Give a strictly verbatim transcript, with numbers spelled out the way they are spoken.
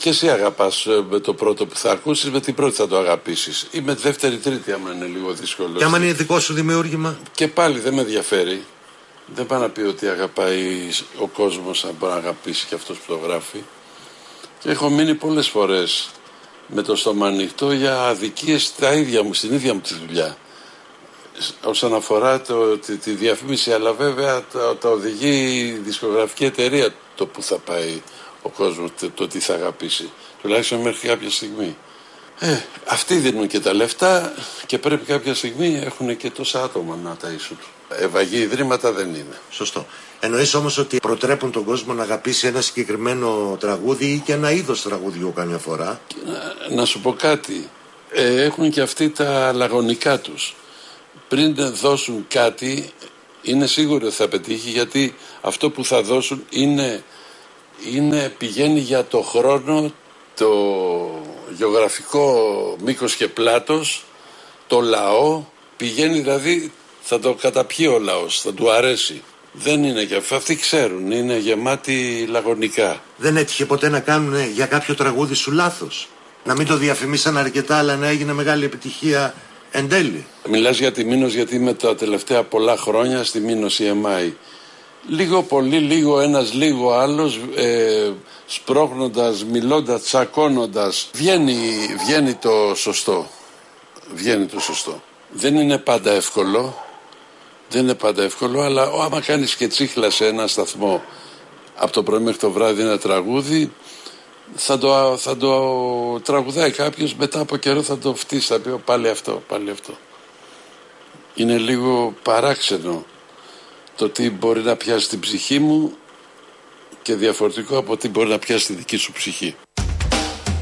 Και εσύ αγαπάς με το πρώτο που θα ακούσεις, με την πρώτη θα το αγαπήσεις. Ή με τη δεύτερη, τρίτη, άμα είναι λίγο δύσκολο. Και άμα είναι δικό σου δημιούργημα. Και πάλι δεν με ενδιαφέρει. Δεν πάει να πει ότι αγαπάει ο κόσμος, αν μπορεί να αγαπήσει και αυτός που το γράφει. Και έχω μείνει πολλές φορές με το στόμα ανοιχτό για αδικίες τα ίδια μου, στην ίδια μου τη δουλειά. Όσον αφορά το, τη, τη διαφήμιση, αλλά βέβαια το, το οδηγεί η δισκογραφική εταιρεία το που θα πάει ο κόσμος, το, το τι θα αγαπήσει. Τουλάχιστον μέχρι κάποια στιγμή. Ε, αυτοί δίνουν και τα λεφτά και πρέπει κάποια στιγμή έχουν και τόσα άτομα να ταΐσουν. Ευαγή ιδρύματα δεν είναι. Σωστό. Εννοείς όμως ότι προτρέπουν τον κόσμο να αγαπήσει ένα συγκεκριμένο τραγούδι ή και ένα είδος τραγουδιού καμιά φορά. Να, να σου πω κάτι. Ε, έχουν και αυτοί τα λαγωνικά τους. Πριν δώσουν κάτι, είναι σίγουρο ότι θα πετύχει, γιατί αυτό που θα δώσουν είναι, είναι πηγαίνει για το χρόνο, το γεωγραφικό μήκος και πλάτος, το λαό, πηγαίνει δηλαδή, θα το καταπιεί ο λαός, θα του αρέσει. Δεν είναι και αυτό, αυτοί ξέρουν, είναι γεμάτοι λαγωνικά. Δεν έτυχε ποτέ να κάνουν για κάποιο τραγούδι σου λάθος? Να μην το διαφημίσαν αρκετά, αλλά να έγινε μεγάλη επιτυχία εν τέλει? Μιλάς για τη Μήνος, γιατί με τα τελευταία πολλά χρόνια στη Μήνος η εμ άι. Λίγο πολύ, λίγο ένας, λίγο άλλος, ε, σπρώχνοντας, μιλώντας, τσακώνοντας, βγαίνει, βγαίνει το σωστό. Βγαίνει το σωστό. Δεν είναι πάντα εύκολο, δεν είναι πάντα εύκολο, αλλά άμα κάνεις και τσίχλα σε ένα σταθμό από το πρωί μέχρι το βράδυ ένα τραγούδι, θα το, θα το τραγουδάει κάποιος, μετά από καιρό θα το φτύσει, θα πει πάλι αυτό, πάλι αυτό. Είναι λίγο παράξενο το τι μπορεί να πιάσει την ψυχή μου και διαφορετικό από τι μπορεί να πιάσει τη δική σου ψυχή.